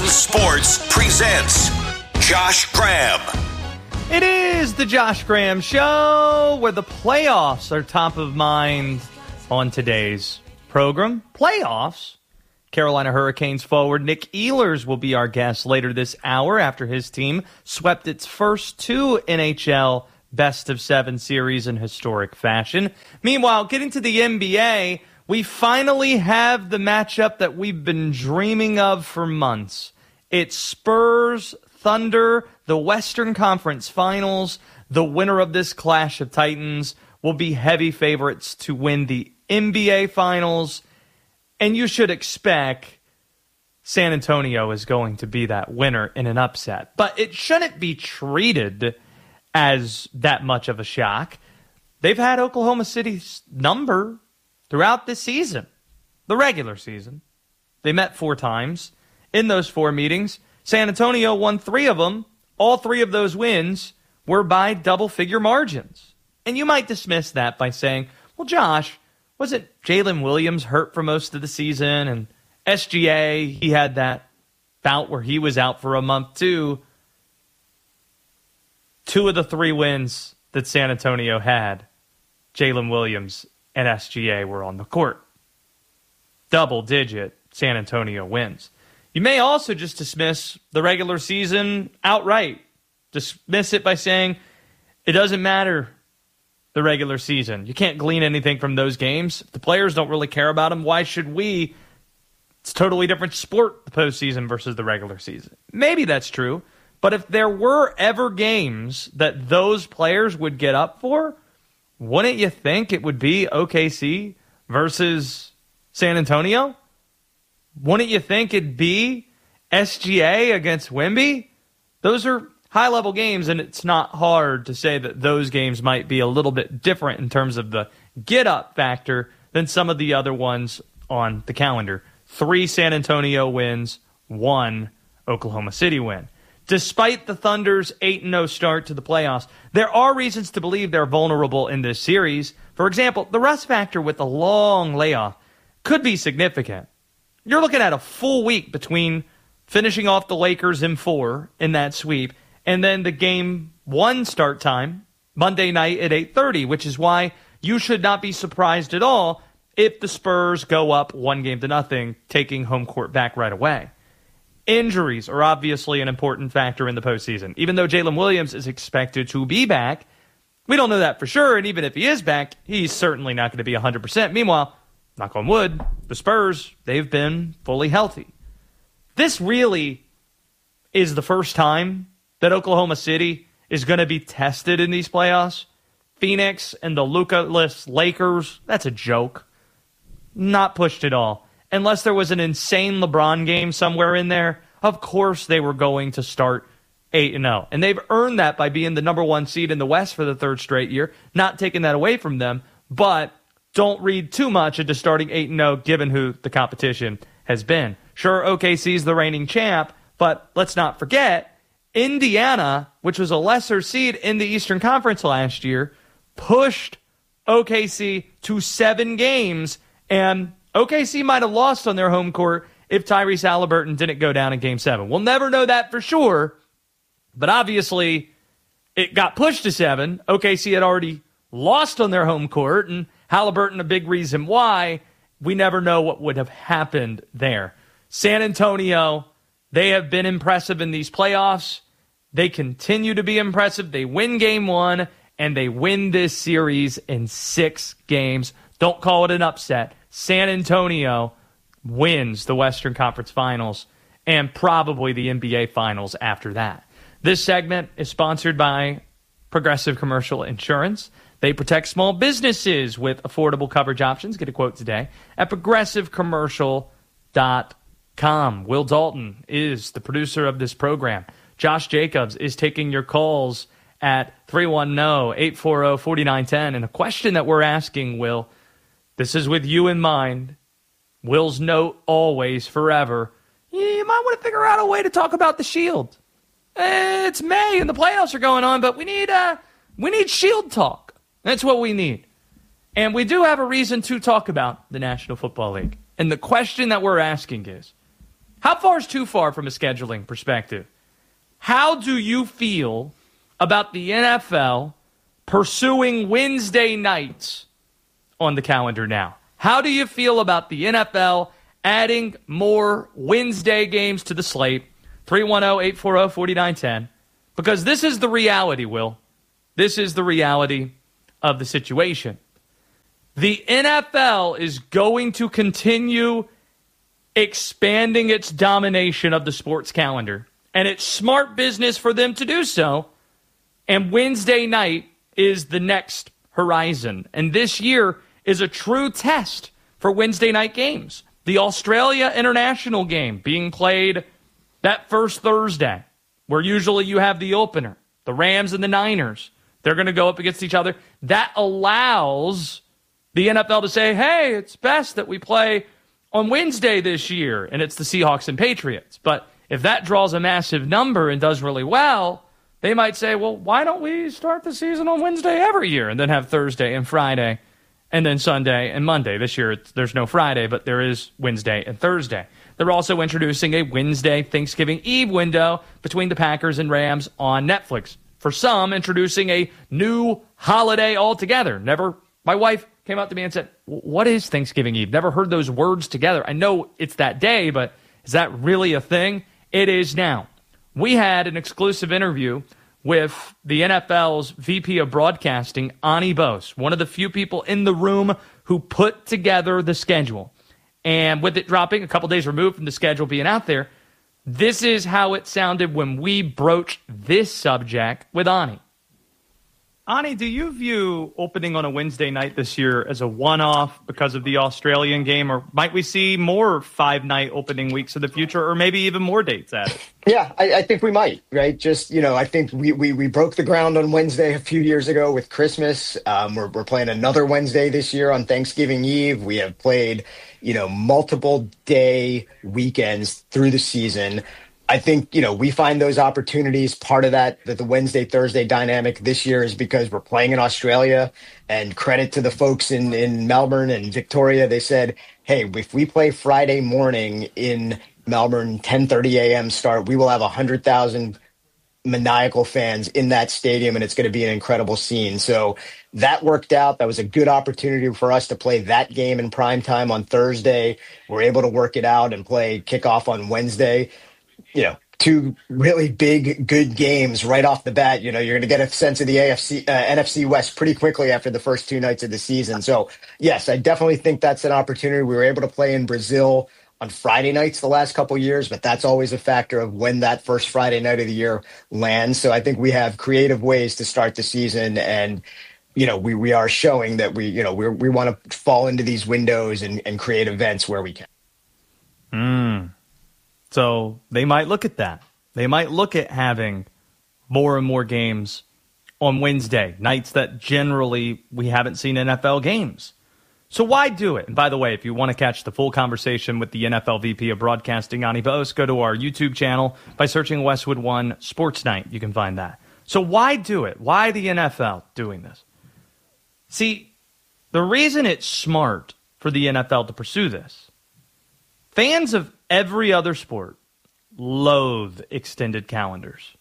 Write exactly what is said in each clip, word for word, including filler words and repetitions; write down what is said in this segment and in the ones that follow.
Sports presents Josh Graham. It is the Josh Graham Show, where the playoffs are top of mind on today's program. Playoffs? Carolina Hurricanes forward Nick Ehlers will be our guest later this hour after his team swept its first two N H L best of seven series in historic fashion. Meanwhile, getting to the N B A, we finally have the matchup that we've been dreaming of for months. It's Spurs, Thunder, the Western Conference Finals. The winner of this clash of titans will be heavy favorites to win the N B A Finals. And you should expect San Antonio is going to be that winner in an upset. But it shouldn't be treated as that much of a shock. They've had Oklahoma City's number throughout this season, the regular season. They met four times. In those four meetings, San Antonio won three of them. All three of those wins were by double-figure margins. And you might dismiss that by saying, well, Josh, wasn't Jalen Williams hurt for most of the season? And S G A, he had that bout where he was out for a month too. Two of the three wins that San Antonio had, Jalen Williams and S G A were on the court. Double-digit San Antonio wins. You may also just dismiss the regular season outright. Dismiss it by saying it doesn't matter the regular season. You can't glean anything from those games. If the players don't really care about them, why should we? It's a totally different sport, the postseason versus the regular season. Maybe that's true, but if there were ever games that those players would get up for, wouldn't you think it would be O K C versus San Antonio? Wouldn't you think it'd be S G A against Wemby? Those are high-level games, and it's not hard to say that those games might be a little bit different in terms of the get-up factor than some of the other ones on the calendar. Three San Antonio wins, one Oklahoma City win. Despite the Thunder's eight and oh start to the playoffs, there are reasons to believe they're vulnerable in this series. For example, the rust factor with a long layoff could be significant. You're looking at a full week between finishing off the Lakers in four in that sweep and then the game one start time, Monday night at eight thirty, which is why you should not be surprised at all if the Spurs go up one game to nothing, taking home court back right away. Injuries are obviously an important factor in the postseason. Even though Jalen Williams is expected to be back, we don't know that for sure, and even if he is back, he's certainly not going to be one hundred percent. Meanwhile, knock on wood, the Spurs, they've been fully healthy. This really is the first time that Oklahoma City is going to be tested in these playoffs. Phoenix and the Luka-less Lakers, that's a joke. Not pushed at all. Unless there was an insane LeBron game somewhere in there, of course they were going to start eight and oh. And they've earned that by being the number one seed in the West for the third straight year. Not taking that away from them, but don't read too much into starting eight and oh given who the competition has been. Sure, O K C's the reigning champ, but let's not forget, Indiana, which was a lesser seed in the Eastern Conference last year, pushed O K C to seven games, and O K C might have lost on their home court if Tyrese Halliburton didn't go down in Game seven. We'll never know that for sure, but obviously it got pushed to seven. O K C had already lost on their home court, and Halliburton a big reason why. We never know what would have happened there. San Antonio, they have been impressive in these playoffs. They continue to be impressive. They win game one, and they win this series in six games. Don't call it an upset. San Antonio wins the Western Conference Finals and probably the N B A Finals after that. This segment is sponsored by Progressive Commercial Insurance. They protect small businesses with affordable coverage options. Get a quote today at progressive commercial dot com. Will Dalton is the producer of this program. Josh Jacobs is taking your calls at three one zero, eight four zero, four nine one zero. And a question that we're asking, Will, this is with you in mind. Will's note always, forever. You might want to figure out a way to talk about the Shield. It's May and the playoffs are going on, but we need uh, we need Shield talk. That's what we need. And we do have a reason to talk about the National Football League. And the question that we're asking is, How far is too far from a scheduling perspective? How do you feel about the N F L pursuing Wednesday nights on the calendar now? How do you feel about the N F L adding more Wednesday games to the slate? three one zero, eight four zero, four nine one zero. Because this is the reality, Will. This is the reality of the situation. The N F L is going to continue expanding its domination of the sports calendar. And it's smart business for them to do so. And Wednesday night is the next horizon. And this year is a true test for Wednesday night games. The Australia International game being played that first Thursday, where usually you have the opener, the Rams and the Niners. They're going to go up against each other. That allows the N F L to say, hey, it's best that we play on Wednesday this year, and it's the Seahawks and Patriots. But if that draws a massive number and does really well, they might say, well, why don't we start the season on Wednesday every year and then have Thursday and Friday and then Sunday and Monday? This year, it's, there's no Friday, but there is Wednesday and Thursday. They're also introducing a Wednesday Thanksgiving Eve window between the Packers and Rams on Netflix. For some, introducing a new holiday altogether. Never, my wife came out to me and said, what is Thanksgiving Eve? Never heard those words together. I know it's that day, but is that really a thing? It is now. We had an exclusive interview with the N F L's V P of Broadcasting, Ani Bose, one of the few people in the room who put together the schedule. And with it dropping a couple days removed from the schedule being out there, this is how it sounded when we broached this subject with Ani. Ani, do you view opening on a Wednesday night this year as a one-off because of the Australian game, or might we see more five-night opening weeks in the future, or maybe even more dates added? Yeah, I, I think we might, right? Just, you know, I think we, we, we broke the ground on Wednesday a few years ago with Christmas. Um, we're, we're playing another Wednesday this year on Thanksgiving Eve. We have played, you know, multiple day weekends through the season. I think, you know, we find those opportunities. Part of that, that the Wednesday, Thursday dynamic this year is because we're playing in Australia, and credit to the folks in, in Melbourne and Victoria. They said, hey, if we play Friday morning in Melbourne, ten thirty a.m. start, we will have one hundred thousand maniacal fans in that stadium, and it's going to be an incredible scene. So that worked out. That was a good opportunity for us to play that game in prime time on Thursday. We're able to work it out and play kickoff on Wednesday. You know, two really big, good games right off the bat. You know, you're going to get a sense of the A F C, uh, N F C West pretty quickly after the first two nights of the season. So, yes, I definitely think that's an opportunity. We were able to play in Brazil on Friday nights the last couple of years, but that's always a factor of when that first Friday night of the year lands. So I think we have creative ways to start the season, and you know, we, we are showing that we, you know, we we want to fall into these windows and, and create events where we can. Hmm. So they might look at that. They might look at having more and more games on Wednesday, nights that generally we haven't seen N F L games. So why do it? And by the way, if you want to catch the full conversation with the N F L V P of Broadcasting, Ani Bose, go to our YouTube channel by searching Westwood One Sports Night. You can find that. So why do it? Why the N F L doing this? See, the reason it's smart for the N F L to pursue this, fans of every other sport loathe extended calendars.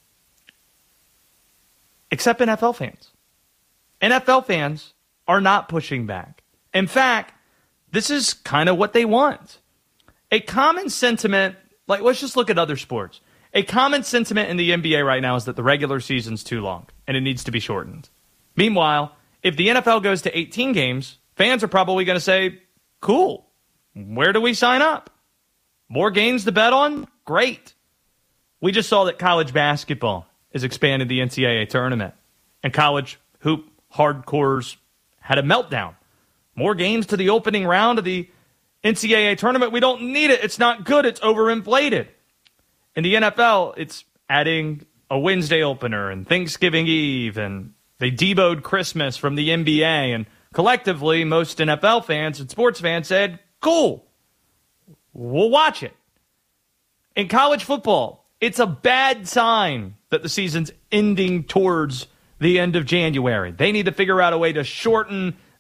Except N F L fans. N F L fans are not pushing back. In fact, this is kind of what they want. A common sentiment, like let's just look at other sports. A common sentiment in the N B A right now is that the regular season's too long and it needs to be shortened. Meanwhile, if the N F L goes to eighteen games, fans are probably going to say, cool, where do we sign up? More games to bet on? Great. We just saw that college basketball is expanding the N C double A tournament. And college hoop hardcores had a meltdown. More games to the opening round of the N C double A tournament. We don't need it. It's not good. It's overinflated. In the N F L, it's adding a Wednesday opener and Thanksgiving Eve, and they deboed Christmas from the N B A. And collectively, most N F L fans and sports fans said, cool. We'll watch it. In college football, it's a bad sign that the season's ending towards the end of January. They need to figure out a way to shorten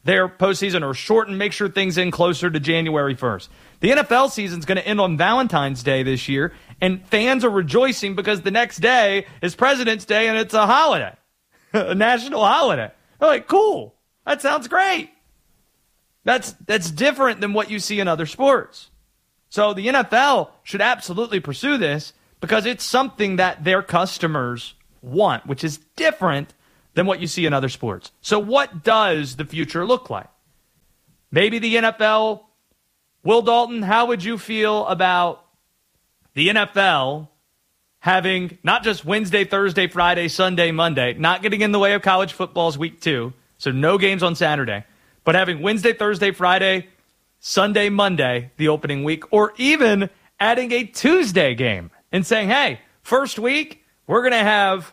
their postseason or shorten, make sure things in closer to January first. The N F L season is going to end on Valentine's Day this year, and fans are rejoicing because the next day is President's Day and it's a holiday, a national holiday. They're like, cool, that sounds great. That's that's different than what you see in other sports. So the N F L should absolutely pursue this because it's something that their customers want, which is different than what you see in other sports. So what does the future look like? Maybe the N F L, Will Dalton, how would you feel about the N F L having not just Wednesday, Thursday, Friday, Sunday, Monday, not getting in the way of college football's week two, so no games on Saturday, but having Wednesday, Thursday, Friday, Sunday, Monday, the opening week, or even adding a Tuesday game and saying, hey, first week, we're going to have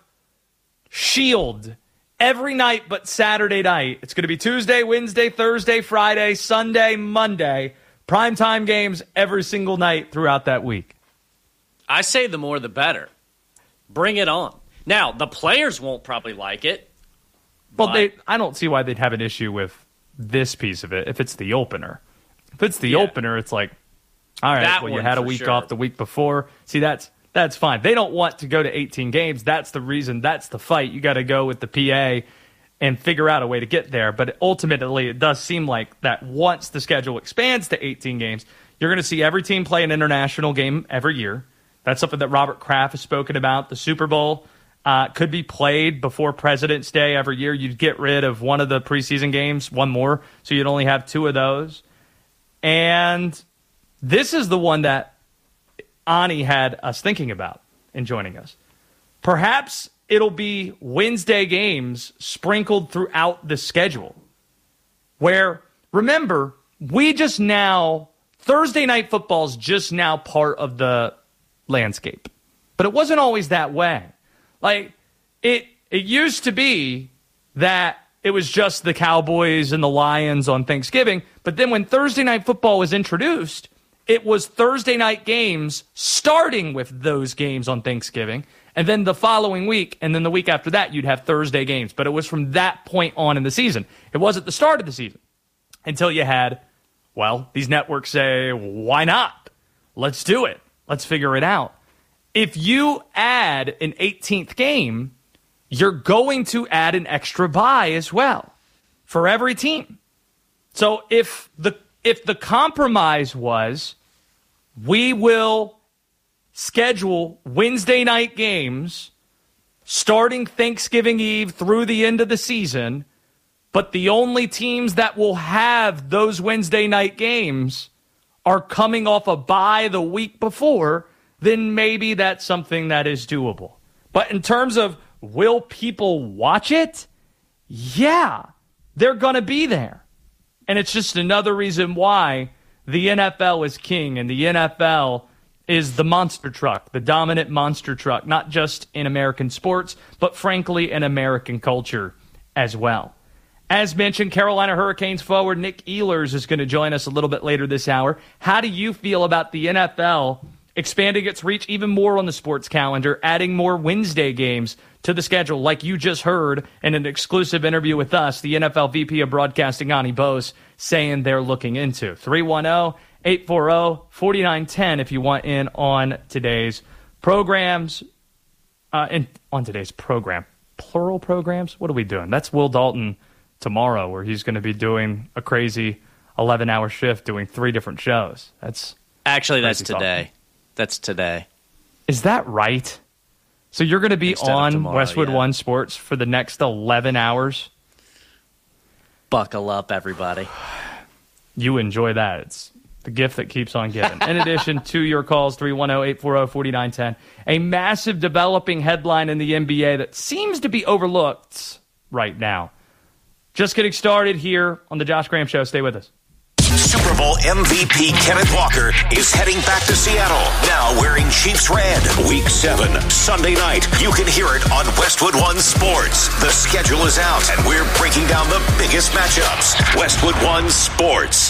Shield every night but Saturday night. It's going to be Tuesday, Wednesday, Thursday, Friday, Sunday, Monday. Primetime games every single night throughout that week. I say the more the better. Bring it on. Now, the players won't probably like it. Well, they, I don't see why they'd have an issue with this piece of it if it's the opener. If it's the yeah. opener, it's like, all right, that well, you had a week sure. off the week before. See, that's That's fine. They don't want to go to eighteen games. That's the reason. That's the fight. You got to go with the P A and figure out a way to get there. But ultimately, it does seem like that once the schedule expands to eighteen games, you're going to see every team play an international game every year. That's something that Robert Kraft has spoken about. The Super Bowl uh, could be played before President's Day every year. You'd get rid of one of the preseason games, one more, so you'd only have two of those. And this is the one that Ani had us thinking about in joining us. Perhaps it'll be Wednesday games sprinkled throughout the schedule. Where, remember, we just now, Thursday night football is just now part of the landscape. But it wasn't always that way. Like, it it used to be that it was just the Cowboys and the Lions on Thanksgiving. But then when Thursday night football was introduced, it was Thursday night games starting with those games on Thanksgiving. And then the following week, and then the week after that, you'd have Thursday games. But it was from that point on in the season. It wasn't the start of the season until you had, well, these networks say, why not? Let's do it. Let's figure it out. If you add an eighteenth game, you're going to add an extra bye as well for every team. So if the if the compromise was we will schedule Wednesday night games starting Thanksgiving Eve through the end of the season, but the only teams that will have those Wednesday night games are coming off a bye the week before, then maybe that's something that is doable. But in terms of will people watch it? Yeah, they're going to be there. And it's just another reason why the N F L is king and the N F L is the monster truck, the dominant monster truck, not just in American sports, but frankly in American culture as well. As mentioned, Carolina Hurricanes forward Nick Ehlers is going to join us a little bit later this hour. How do you feel about the N F L expanding its reach even more on the sports calendar, adding more Wednesday games to the schedule, like you just heard in an exclusive interview with us, the N F L V P of Broadcasting, Ani Bose, saying they're looking into? three one zero, eight four zero, four nine one zero if you want in on today's programs. Uh, in, on today's program. Plural programs? What are we doing? That's Will Dalton tomorrow, where he's going to be doing a crazy eleven-hour shift doing three different shows. That's Actually, that's today. Talking. That's today. Is that right? So you're going to be Instead on tomorrow, Westwood yeah. One Sports for the next eleven hours? Buckle up, everybody. You enjoy that. It's the gift that keeps on giving. In addition to your calls, three one zero, eight four zero, four nine one zero. A massive developing headline in the N B A that seems to be overlooked right now. Just getting started here on the Josh Graham Show. Stay with us. Super Bowl M V P Kenneth Walker is heading back to Seattle, now wearing Chiefs red. Week seven, Sunday night. You can hear it on Westwood One Sports. The schedule is out, and we're breaking down the biggest matchups. Westwood One Sports.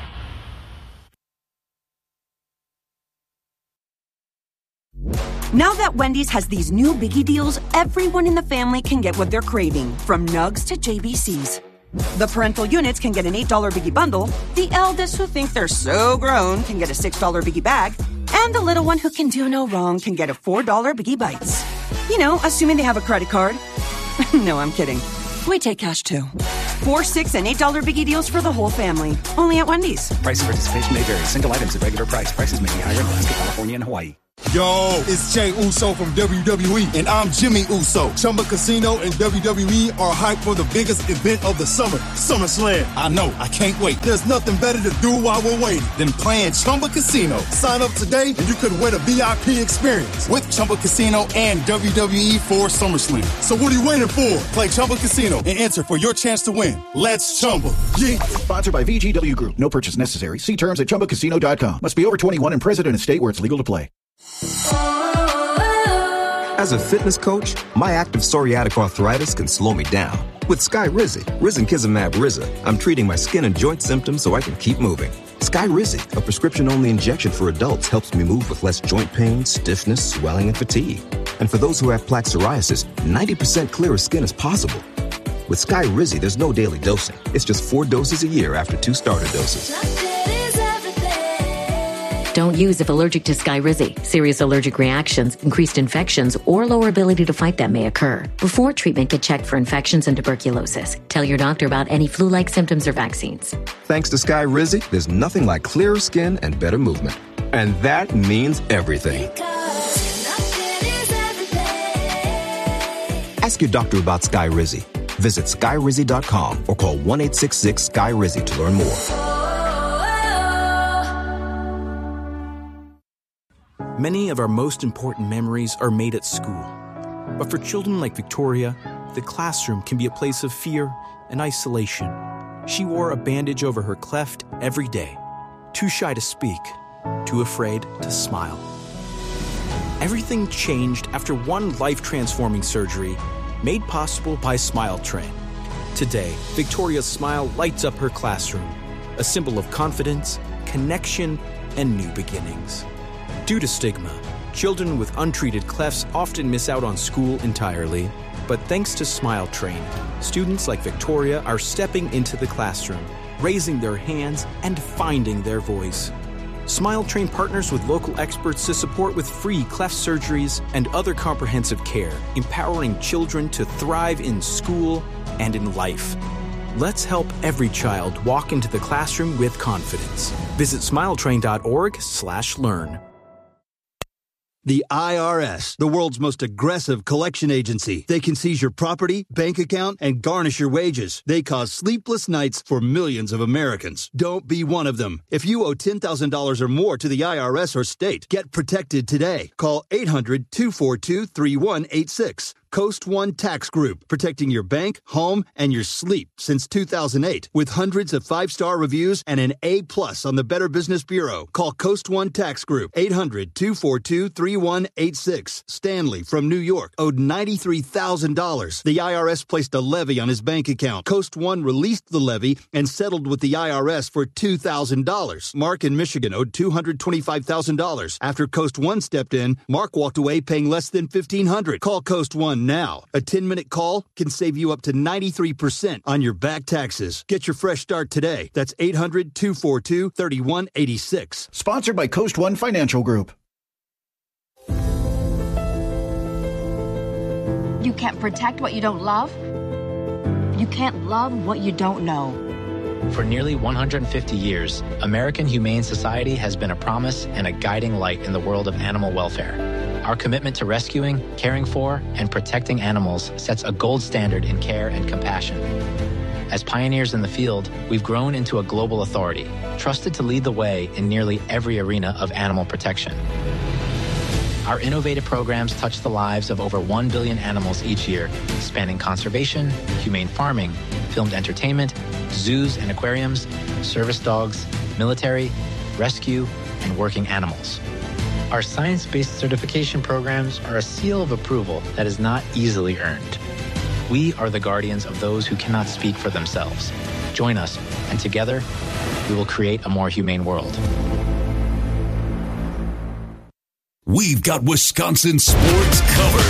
Now that Wendy's has these new biggie deals, everyone in the family can get what they're craving, from nugs to J B Cs. The parental units can get an eight dollars Biggie bundle, the eldest who think they're so grown can get a six dollars Biggie bag, and the little one who can do no wrong can get a four dollars Biggie Bites. You know, assuming they have a credit card. No, I'm kidding. We take cash too. Four, six, and eight dollars Biggie deals for the whole family. Only at Wendy's. Price of participation may vary. Single items at regular price. Prices may be higher in Alaska, California, and Hawaii. Yo, it's Jey Uso from W W E, and I'm Jimmy Uso. Chumba Casino and W W E are hyped for the biggest event of the summer, SummerSlam. I know, I can't wait. There's nothing better to do while we're waiting than playing Chumba Casino. Sign up today, and you could win a V I P experience with Chumba Casino and W W E for SummerSlam. So what are you waiting for? Play Chumba Casino and enter for your chance to win. Let's Chumba. Yeah. Sponsored by V G W Group. No purchase necessary. See terms at chumba casino dot com. Must be over twenty-one and present in a state where it's legal to play. As a fitness coach, my active psoriatic arthritis can slow me down. With Skyrizi, Risankizumab Riza, I'm treating my skin and joint symptoms so I can keep moving. Skyrizi, a prescription-only injection for adults, helps me move with less joint pain, stiffness, swelling, and fatigue. And for those who have plaque psoriasis, ninety percent clearer skin is possible. With Skyrizi, there's no daily dosing. It's just four doses a year after two starter doses. Don't use if allergic to Skyrizi. Serious allergic reactions, increased infections, or lower ability to fight them may occur. Before treatment, get checked for infections and tuberculosis. Tell your doctor about any flu-like symptoms or vaccines. Thanks to Skyrizi, there's nothing like clearer skin and better movement. And that means everything. Ask your doctor about Skyrizi. Visit skyrizi dot com or call one eight six six Sky Rizzy to learn more. Many of our most important memories are made at school. But for children like Victoria, the classroom can be a place of fear and isolation. She wore a bandage over her cleft every day, too shy to speak, too afraid to smile. Everything changed after one life-transforming surgery made possible by Smile Train. Today, Victoria's smile lights up her classroom, a symbol of confidence, connection, and new beginnings. Due to stigma, children with untreated clefts often miss out on school entirely. But thanks to Smile Train, students like Victoria are stepping into the classroom, raising their hands, and finding their voice. Smile Train partners with local experts to support with free cleft surgeries and other comprehensive care, empowering children to thrive in school and in life. Let's help every child walk into the classroom with confidence. Visit smiletrain dot org slash learn. The I R S, the world's most aggressive collection agency. They can seize your property, bank account, and garnish your wages. They cause sleepless nights for millions of Americans. Don't be one of them. If you owe ten thousand dollars or more to the I R S or state, get protected today. Call eight hundred, two four two, three one eight six. Coast One Tax Group, protecting your bank, home, and your sleep since two thousand eight. With hundreds of five-star reviews and an A plus on the Better Business Bureau. Call Coast One Tax Group, eight hundred, two four two, three one eight six. Stanley from New York owed ninety-three thousand dollars. The I R S placed a levy on his bank account. Coast One released the levy and settled with the I R S for two thousand dollars. Mark in Michigan owed two hundred twenty-five thousand dollars. After Coast One stepped in, Mark walked away paying less than fifteen hundred dollars. Call Coast One now. A ten-minute call can save you up to ninety-three percent on your back taxes. Get your fresh start today. That's eight hundred, two four two, three one eight six. Sponsored by Coast One Financial Group. You can't protect what you don't love. You can't love what you don't know. For nearly one hundred fifty years, American Humane Society has been a promise and a guiding light in the world of animal welfare. Our commitment to rescuing, caring for, and protecting animals sets a gold standard in care and compassion. As pioneers in the field, we've grown into a global authority, trusted to lead the way in nearly every arena of animal protection. Our innovative programs touch the lives of over one billion animals each year, spanning conservation, humane farming, filmed entertainment, zoos and aquariums, service dogs, military, rescue, and working animals. Our science-based certification programs are a seal of approval that is not easily earned. We are the guardians of those who cannot speak for themselves. Join us, and together, we will create a more humane world. We've got Wisconsin sports covered.